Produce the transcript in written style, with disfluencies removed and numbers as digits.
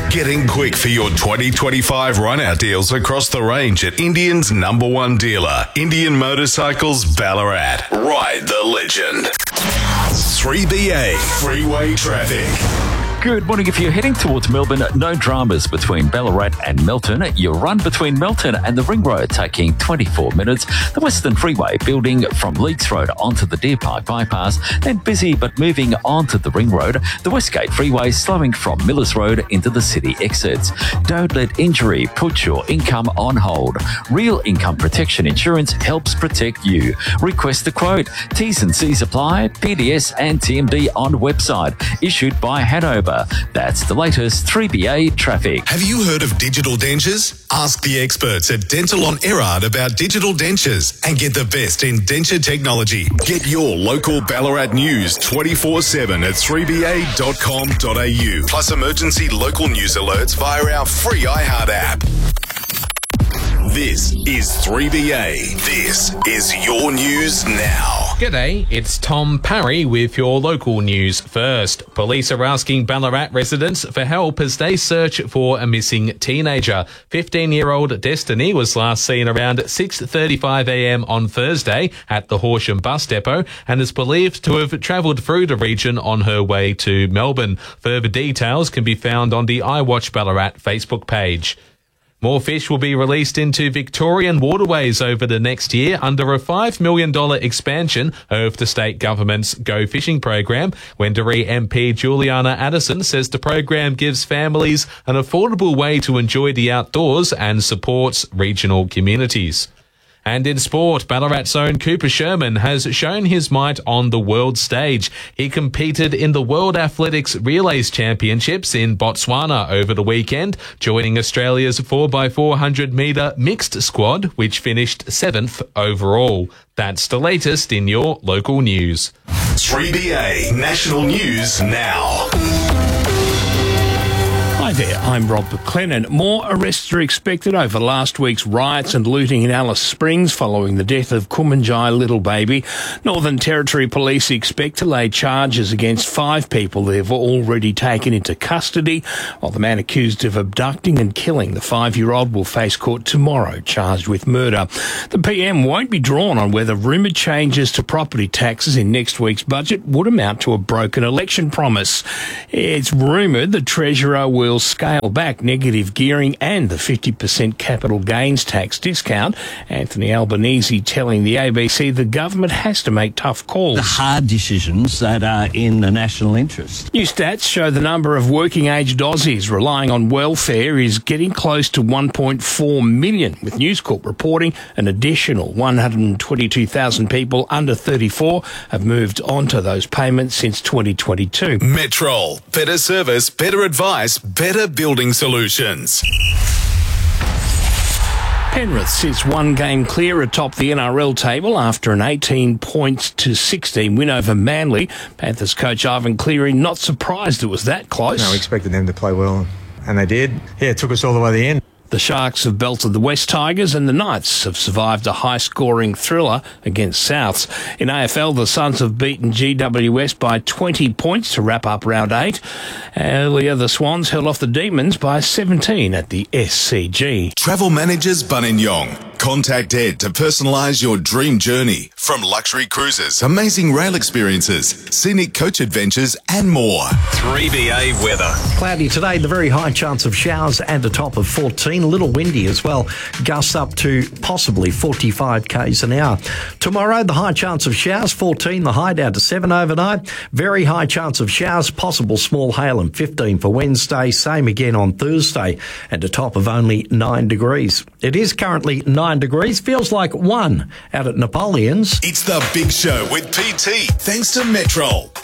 Get in quick for your 2025 run-out deals across the range at Indian's #1 dealer, Indian Motorcycles Ballarat. Ride the legend. 3BA Freeway Traffic. Good morning. If you're heading towards Melbourne, no dramas between Ballarat and Melton. Your run between Melton and the Ring Road taking 24 minutes. The Western Freeway building from Leeks Road onto the Deer Park bypass, then busy but moving onto the Ring Road. The Westgate Freeway slowing from Millers Road into the city exits. Don't let injury put your income on hold. Real Income Protection Insurance helps protect you. Request a quote. T's and C's apply. PDS and TMD on website. Issued by Hanover. That's the latest 3BA traffic. Have you heard of digital dentures? Ask the experts at Dental on Erard about digital dentures and get the best in denture technology. Get your local Ballarat news 24/7 at 3ba.com.au. Plus emergency local news alerts via our free iHeart app. This is 3BA. This is your news now. G'day, it's Tom Parry with your local news first. Police are asking Ballarat residents for help as they search for a missing teenager. 15-year-old Destiny was last seen around 6:35am on Thursday at the Horsham bus depot and is believed to have travelled through the region on her way to Melbourne. Further details can be found on the iWatch Ballarat Facebook page. More fish will be released into Victorian waterways over the next year under a $5 million expansion of the state government's Go Fishing program. Wendouree MP Juliana Addison says the program gives families an affordable way to enjoy the outdoors and supports regional communities. And in sport, Ballarat's own Cooper Sherman has shown his might on the world stage. He competed in the World Athletics Relays Championships in Botswana over the weekend, joining Australia's 4x400 metre mixed squad, which finished 7th overall. That's the latest in your local news. 3BA National News Now. Hi there, I'm Rob McLennan. More arrests are expected over last week's riots and looting in Alice Springs following the death of Kumanjai Little Baby. Northern Territory Police expect to lay charges against 5 people they've already taken into custody, while the man accused of abducting and killing the 5-year-old will face court tomorrow, charged with murder. The PM won't be drawn on whether rumoured changes to property taxes in next week's budget would amount to a broken election promise. It's rumoured the Treasurer will scale back negative gearing and the 50% capital gains tax discount. Anthony Albanese telling the ABC the government has to make tough calls. The hard decisions that are in the national interest. New stats show the number of working-aged Aussies relying on welfare is getting close to 1.4 million, with News Corp reporting an additional 122,000 people under 34 have moved onto those payments since 2022. Metrol. Better service, better advice, better building solutions. Penrith sits 1 game clear atop the NRL table after an 18-16 win over Manly. Panthers coach Ivan Cleary not surprised it was that close. No, we expected them to play well, and they did. Yeah, it took us all the way to the end. The Sharks have belted the West Tigers and the Knights have survived a high-scoring thriller against Souths. In AFL, the Suns have beaten GWS by 20 points to wrap up round 8. Earlier, the Swans held off the Demons by 17 at the SCG. Travel Managers Buninyong. Contact Ed to personalise your dream journey. From luxury cruises, amazing rail experiences, scenic coach adventures and more. 3BA weather. Cloudy today, the very high chance of showers and a top of 14. A little windy as well. Gusts up to possibly 45 k's an hour. Tomorrow, the high chance of showers, 14. The high down to 7 overnight. Very high chance of showers, possible small hail, and 15 for Wednesday. Same again on Thursday, and a top of only 9 degrees. It is currently 9 degrees. Feels like 1 out at Napoleon's. It's the Big Show with PT. Thanks to Metrol.